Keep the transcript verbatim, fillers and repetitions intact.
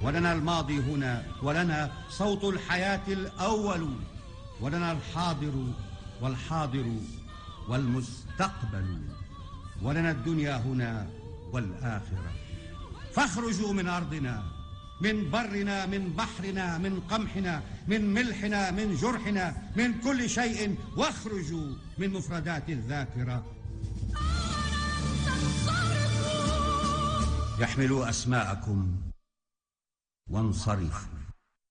ولنا الماضي هنا، ولنا صوت الحياة الأول، ولنا الحاضر والحاضر والمستقبل، ولنا الدنيا هنا والآخرة. فاخرجوا من أرضنا، من برنا، من بحرنا، من قمحنا، من ملحنا، من جرحنا، من كل شيء، واخرجوا من مفردات الذاكرة. يحملوا أسماءكم وانصرفوا.